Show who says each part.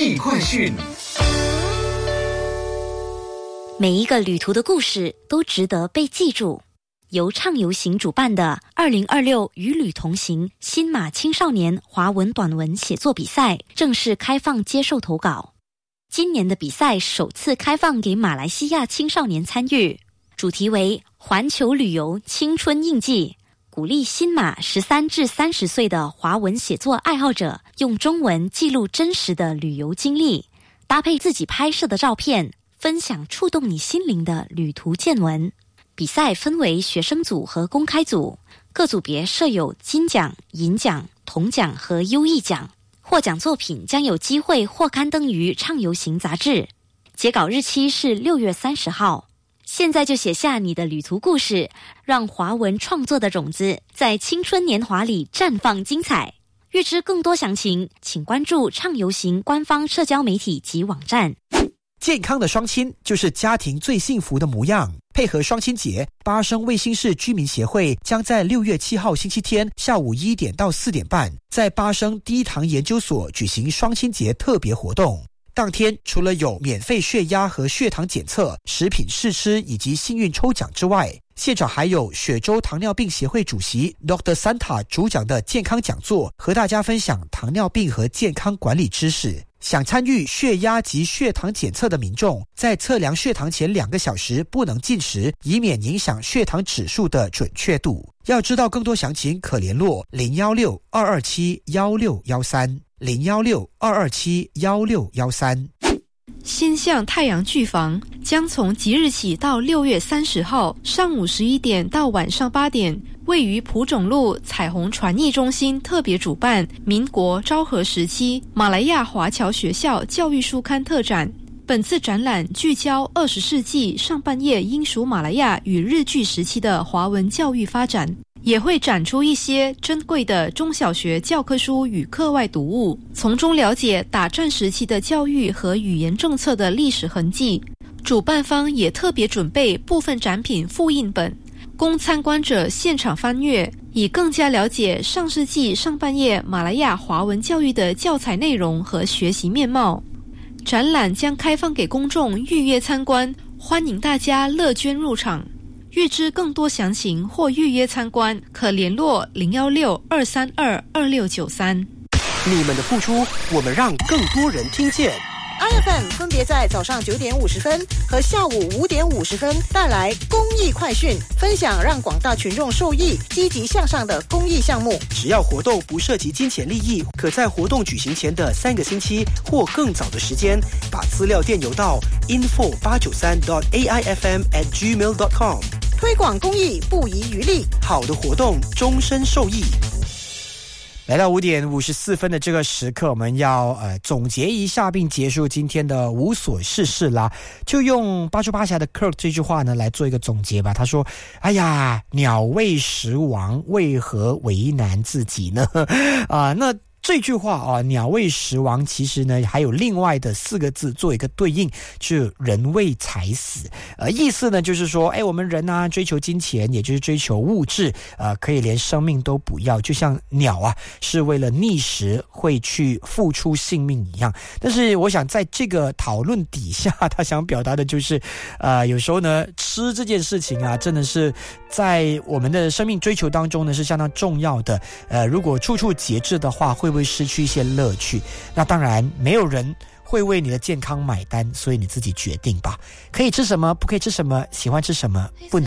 Speaker 1: 艺快讯。
Speaker 2: 每一个旅途的故事都值得被记住。由畅游行主办的2026与旅同行新马青少年华文短文写作比赛正式开放接受投稿。今年的比赛首次开放给马来西亚青少年参与，主题为环球旅游青春印记，鼓励新马13至30岁的华文写作爱好者用中文记录真实的旅游经历，搭配自己拍摄的照片，分享触动你心灵的旅途见闻。比赛分为学生组和公开组，各组别设有金奖、银奖、铜奖和优异奖。获奖作品将有机会或刊登于畅游行杂志。截稿日期是6月30号。现在就写下你的旅途故事，让华文创作的种子在青春年华里绽放精彩。预知更多详情，请关注畅游行官方社交媒体及网站。
Speaker 3: 健康的双亲就是家庭最幸福的模样。配合双亲节，巴生卫星市居民协会将在6月7号星期天下午1点到4点半，在巴生第一堂研究所举行双亲节特别活动。当天除了有免费血压和血糖检测、食品试吃以及幸运抽奖之外，现场还有雪州糖尿病协会主席 Dr. Santa 主讲的健康讲座，和大家分享糖尿病和健康管理知识。想参与血压及血糖检测的民众，在测量血糖前2个小时不能进食，以免影响血糖指数的准确度。要知道更多详情，可联络016-227-1613 016-227-1613。
Speaker 4: 新向太阳剧房将从即日起到6月30号上午11点到晚上8点，位于蒲种路彩虹传艺中心特别主办民国昭和时期马来亚华侨学校教育书刊特展。本次展览聚焦20世纪上半叶英属马来亚与日据时期的华文教育发展，也会展出一些珍贵的中小学教科书与课外读物，从中了解打战时期的教育和语言政策的历史痕迹。主办方也特别准备部分展品复印本，供参观者现场翻阅，以更加了解上世纪上半叶马来亚华文教育的教材内容和学习面貌。展览将开放给公众预约参观，欢迎大家乐捐入场。预知更多详情或预约参观，可联络016-232-2693。
Speaker 3: 你们的付出，我们让更多人听见。
Speaker 5: IFM 分别在早上9点50分和下午5点50分带来公益快讯，分享让广大群众受益、积极向上的公益项目。
Speaker 3: 只要活动不涉及金钱利益，可在活动举行前的3个星期或更早的时间，把资料电邮到 info893.aifm@gmail.com。
Speaker 5: 推广公益不遗余力，
Speaker 3: 好的活动终身受益。来到5点54分的这个时刻，我们要总结一下并结束今天的无所事事啦。就用八珠八侠的 Kirk 这句话呢来做一个总结吧。他说：哎呀，鸟为食亡，为何为难自己呢？那这句话鸟为食亡，其实呢还有另外的4个字做一个对应，就人为财死。意思呢就是说，我们人啊追求金钱，也就是追求物质，可以连生命都不要，就像鸟啊是为了觅食会去付出性命一样。但是我想在这个讨论底下，他想表达的就是，有时候呢吃这件事情啊，真的是在我们的生命追求当中呢是相当重要的。如果处处节制的话，会不会失去一些乐趣？那当然没有人会为你的健康买单，所以你自己决定吧。可以吃什么，不可以吃什么，喜欢吃什么，不能